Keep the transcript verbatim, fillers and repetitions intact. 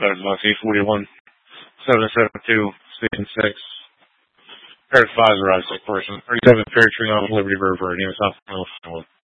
Letters box eight forty-one, seven seven two, station six. Pair five arrives at person. thirty-seven Fair Tree on Liberty River, name is South Carolina.